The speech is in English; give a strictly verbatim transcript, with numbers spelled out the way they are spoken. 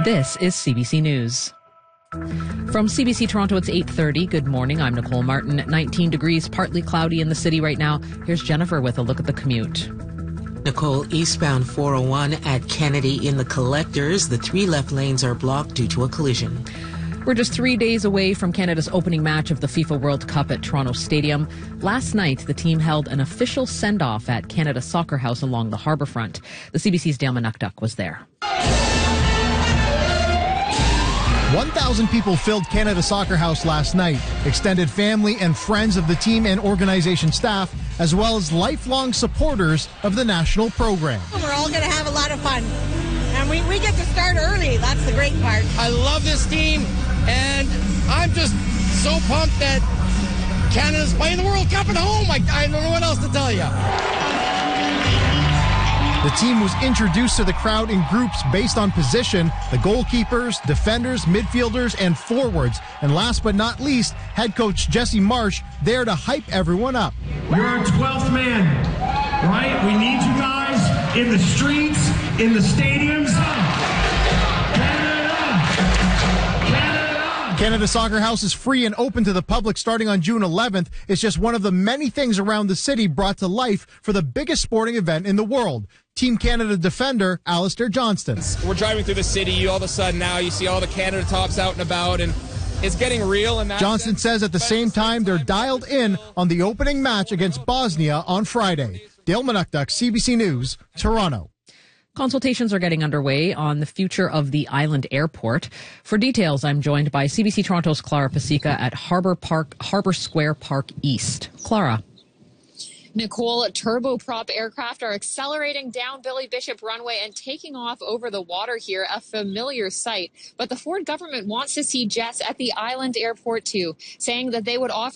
This is C B C News. From C B C Toronto, it's eight thirty. Good morning. I'm Nicole Martin. nineteen degrees, partly cloudy in the city right now. Here's Jennifer with a look at the commute. Nicole, eastbound four oh one at Kennedy in the Collectors. The three left lanes are blocked due to a collision. We're just three days away from Canada's opening match of the FIFA World Cup at Toronto Stadium. Last night, the team held an official send-off at Canada Soccer House along the harbourfront. The C B C's Dale Manukduk was there. one thousand people filled Canada Soccer House last night. Extended family and friends of the team and organization staff, as well as lifelong supporters of the national program. We're all going to have a lot of fun. And we, we get to start early. That's the great part. I love this team, and I'm just so pumped that Canada's playing the World Cup at home. I, I don't know what else to tell you. The team was introduced to the crowd in groups based on position, the goalkeepers, defenders, midfielders, and forwards. And last but not least, head coach Jesse Marsh there to hype everyone up. You're our twelfth man, right? We need you guys in the streets, in the stadiums. Canada Soccer House is free and open to the public starting on June eleventh. It's just one of the many things around the city brought to life for the biggest sporting event in the world. Team Canada defender Alistair Johnston. We're driving through the city. You all of a sudden now you see all the Canada tops out and about, and it's getting real. And Johnston says at the same time they're dialed in on the opening match against Bosnia on Friday. Dale Manukduk, C B C News, Toronto. Consultations are getting underway on the future of the island airport. For details, I'm joined by C B C Toronto's Clara Pasica at Harbour Park, Harbour Square Park East. Clara. Nicole, turboprop aircraft are accelerating down Billy Bishop Runway and taking off over the water here, a familiar sight. But the Ford government wants to see jets at the island airport too, saying that they would offer